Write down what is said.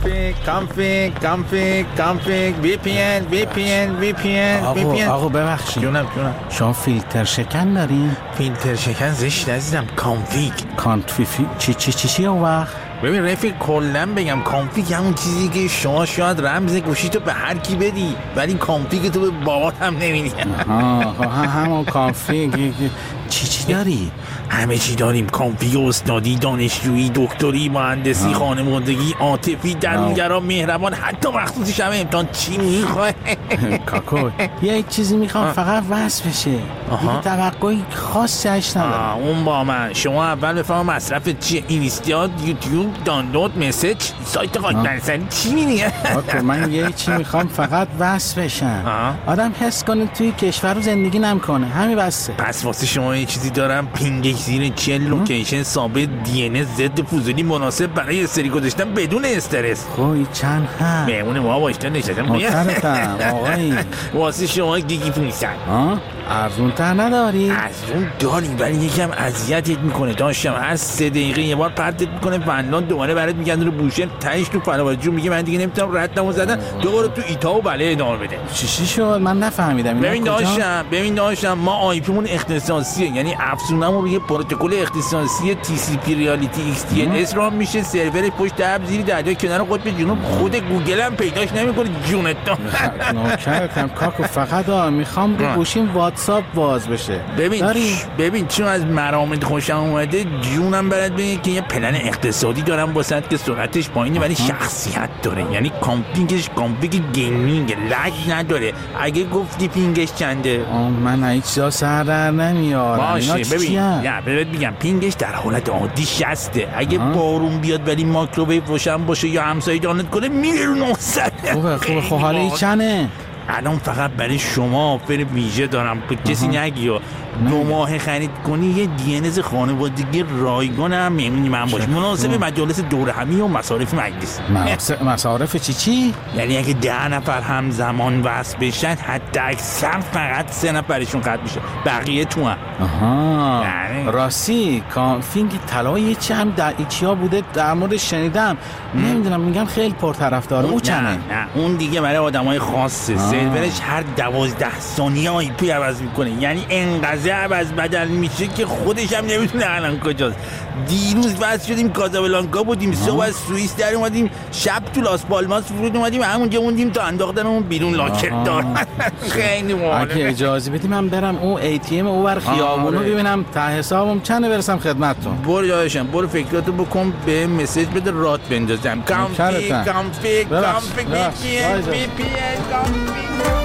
VPN. آقا ببخشید جونم. شما فیلتر شکن دارین؟ فیلتر شکن زشت عزیزم. کانفیگ. چی اون وقت؟ ببین رفیق کلا بگم کانفیگ همون چیزی که شما شاید رمز گوشیتو به هر کی بدی ولی کانفیگ تو به بابات هم نمیدی. همون کانفیگ. چی داری؟ همه چی داریم. کانفیگ استادی، دانشجویی، دکتری، مهندسی، خانوادگی، عاطفی، درونگرا، مهربان، حتی مخصوصی شب امتحان. چی میخوای؟ کاکو یه چیزی میخوام فقط وصل بشه. دیگه توقعی خاصی هش ندارم. اون با من. شما اول بفهم مصرفت چیه؟ اینستاد، یوتیوب، دانلود، مسیج، سایت خاکبرسری چی میگه؟ کاکو من یه چی میخوام فقط وصل بشم. آدم حس کنه توی کشور رو زندگی نمیکنه. همین بسه. پس واسه شما یه چیزی دارم. پینگ زیر 40 لوکیشن ثابت، دی ان اس ضد فضولی مناسب برای استری گذاشتن بدون استرس. خوی چند هم مهمون ما باشتن نشستم. محترمم آقایی. واسه شما گیگی 500. ارزون تر نداری؟ ارزون داریم ولی یکم اذیتت میکنه. داشتم هر 3 دقیقه یه بار پرتت میکنه فنلاند، دوباره برات میگن رو بوشهر، تهش تو فلوارجو میگه من دیگه نمیتونم ردمو زدن، دوباره تو ایتا و بله ادامه بده. چی شد؟ من نفهمیدم. ببین داشتم ما آی پیمون اختصاصیه، یعنی افزونمون روی پروتکل اختصاصی تی سی پی ریالیتی ایکس تی ال اس رام میشه. سرور پشت اب زیر دریای کنار قطب جنوب. خود گوگل هم پیداش نمیکنه. جونت نوکرتم کاکو. فقط میخوام رو گوشیم واتساپ باز بشه. ببین چون از مرامت خوشم اومده جونم برات بگم که یه پلن اقتصادی دارم واسط که سرعتش پایینه ولی شخصیت داره. یعنی کانفیگ گیمینگ، لگ نداره. اگه گفتی پینگش چنده؟ من هیچ چیزا سر در نمیارم. باشه ببین میگم پینگش در حالت عادی 60. اگه بارون بیاد ولی مایکروویو روشن باشه یا همسایه دانلود کنه میره رو 900. خوبه حالا چنده؟ الان فقط برای شما آفر ویژه دارم که کسی نگی و 2 ماه خرید کنی یه دی ان اس خانوادگی رایگان هم میمونی من باشه، مناسب مجالس دورهمی و مصارف مجلس. مصارف چی؟ یعنی اگه 10 نفر همزمان وصل بشن حتی اکثر فقط 3 نفرشون قطع میشه، بقیه تو هم. راستی کانفیگ طلای چی هم در ایچیا بوده، در مورد شنیدم. نمیدونم میگن خیلی پرطرفدار. او چنه؟ نه اون دیگه برای آدمای خاصه. سرورش هر 12 ثانیه آی پی عوض میکنه، یعنی انقدر عوض بدل میشه که خودش هم نمیتونه الان کجاست. دیروز واسه شدیم کازابلانکا بودیم، صبح از سوئیس در اومدیم، شب تو لاس پالماس فرود اومدیم، همونجا موندیم تا انداختنمون بیرون لاکت دار. خیلی مهمه. اگه اجازه بدی من برم اون ای تی ام اونور خیابونو ببینم ته حسابم چنده برسم خدمتتون. برو یادشم، برو فکراتو بکن، به مسیج بده رات بندازم. کانفیگ